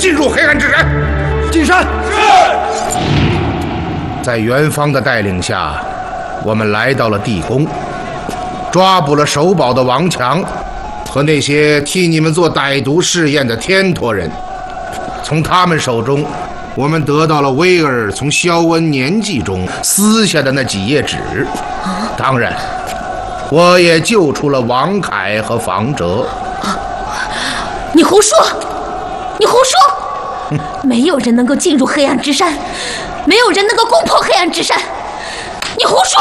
进入黑暗之山。 进山。 是。在元芳的带领下，我们来到了地宫，抓捕了守堡的王强和那些替你们做歹毒试验的天陀人。从他们手中，我们得到了威尔从萧恩年纪中撕下的那几页纸。当然，我也救出了王凯和房哲。 你胡说！你胡说！没有人能够进入黑暗之山，没有人能够攻破黑暗之山。你胡说！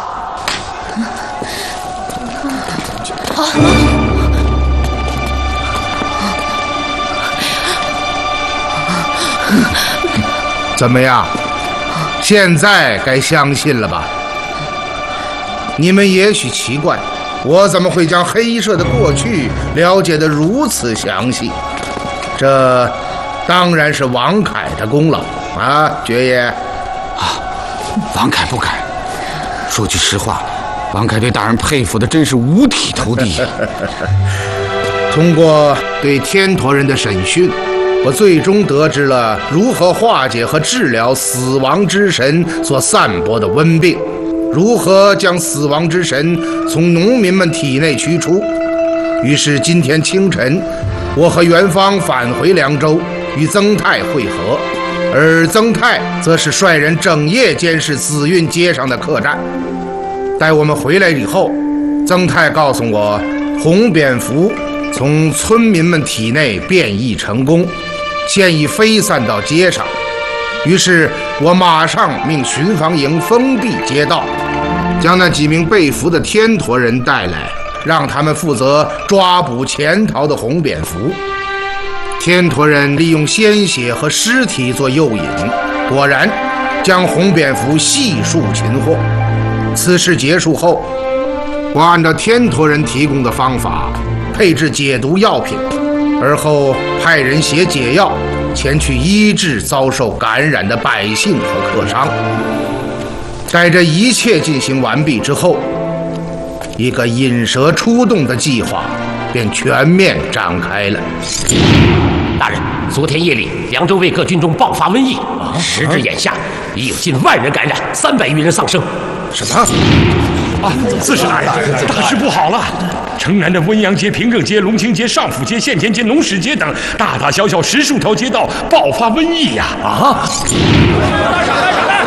怎么样？现在该相信了吧？你们也许奇怪，我怎么会将黑衣社的过去了解得如此详细？这当然是王凯的功劳啊，爵爷。 王凯不敢。说句实话，王凯对大人佩服的真是五体投地。 通过对天陀人的审讯，我最终得知了如何化解和治疗死亡之神所散播的瘟病，如何将死亡之神从农民们体内驱出。于是今天清晨，我和元芳返回凉州，与曾泰会合，而曾泰则是率人整夜监视紫韵街上的客栈。待我们回来以后，曾泰告诉我，红蝙蝠从村民们体内变异成功，现已飞散到街上。于是我马上命巡防营封闭街道，将那几名被俘的天陀人带来，让他们负责抓捕潜逃的红蝙蝠。天陀人利用鲜血和尸体做诱引，果然将红蝙蝠悉数擒获。此事结束后，我按照天陀人提供的方法配制解毒药品，而后派人携解药前去医治遭受感染的百姓和客商。待这一切进行完毕之后，一个引蛇出洞的计划便全面展开了。 大人，昨天夜里凉州卫各军中爆发瘟疫，时至眼下已有近10000人感染，300余人丧生。 什么？ 刺史大人，大事不好了！城南的温阳街、平正街、龙清街、上府街、献田街、农史街等大大小小10数条街道爆发瘟疫呀！ 大闪！